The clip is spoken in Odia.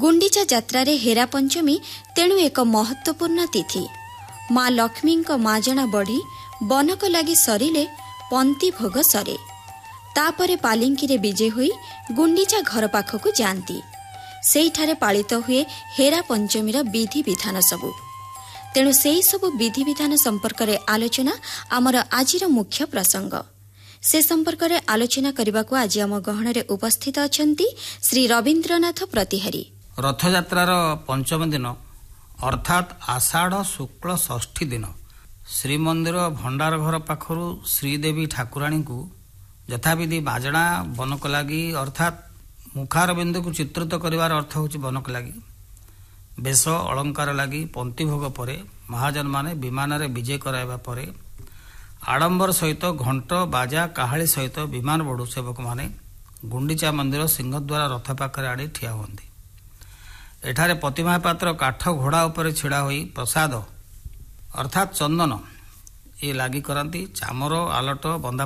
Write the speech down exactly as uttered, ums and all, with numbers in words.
ଗୁଣ୍ଡିଚା ଯାତ୍ରାରେ ହେରା ପଞ୍ଚମୀ ତେଣୁ ଏକ ମହତ୍ୱପୂର୍ଣ୍ଣ ତିଥି। ମା ଲକ୍ଷ୍ମୀଙ୍କ ମାଜଣା ବଢ଼ି ବନକ ଲାଗି ସରିଲେ ପନ୍ତି ଭୋଗ ସରେ। ତାପରେ ପାଲିଙ୍କିରେ ବିଜେ ହୋଇ ଗୁଣ୍ଡିଚା ଘର ପାଖକୁ ଯାଆନ୍ତି। ସେଇଠାରେ ପାଳିତ ହୁଏ ହେରା ପଞ୍ଚମୀର ବିଧିବିଧାନ ସବୁ। ତେଣୁ ସେହି ସବୁ ବିଧିବିଧାନ ସମ୍ପର୍କରେ ଆଲୋଚନା ଆମର ଆଜିର ମୁଖ୍ୟ ପ୍ରସଙ୍ଗ। ସେ ସମ୍ପର୍କରେ ଆଲୋଚନା କରିବାକୁ ଆଜି ଆମ ଗହଣରେ ଉପସ୍ଥିତ ଅଛନ୍ତି ଶ୍ରୀ ରବୀନ୍ଦ୍ରନାଥ ପ୍ରତିହାରୀ। ରଥଯାତ୍ରାର ପଞ୍ଚମ ଦିନ ଅର୍ଥାତ୍ ଆଷାଢ଼ ଶୁକ୍ଳ ଷଷ୍ଠୀ ଦିନ ଶ୍ରୀମନ୍ଦିର ଭଣ୍ଡାର ଘର ପାଖରୁ ଶ୍ରୀଦେବୀ ଠାକୁରାଣୀଙ୍କୁ ଯଥାବିଧି ବାଜଣା ବନକ ଲାଗି ଅର୍ଥାତ୍ ମୁଖାର ବିନ୍ଦୁକୁ ଚିତ୍ରିତ କରିବାର ଅର୍ଥ ହେଉଛି ବନକ ଲାଗି, ବେଶ ଅଳଙ୍କାର ଲାଗି ପନ୍ତି ଭୋଗ ପରେ ମହାଜନମାନେ ବିମାନରେ ବିଜେ କରାଇବା ପରେ ଆଡ଼ମ୍ବର ସହିତ ଘଣ୍ଟ ବାଜା କାହାଳି ସହିତ ବିମାନ ବଡ଼ୁ ସେବକମାନେ ଗୁଣ୍ଡିଚା ମନ୍ଦିର ସିଂହଦ୍ୱାର ରଥ ପାଖରେ ଆଣି ଠିଆ ହୁଅନ୍ତି। ଏଠାରେ ପ୍ରତିମା ପାତ୍ର କାଠ ଘୋଡ଼ା ଉପରେ ଛିଡ଼ା ହୋଇ ପ୍ରସାଦ ଅର୍ଥାତ୍ ଚନ୍ଦନ ଏ ଲାଗି କରନ୍ତି। ଚାମର ଆଲଟ ବନ୍ଦା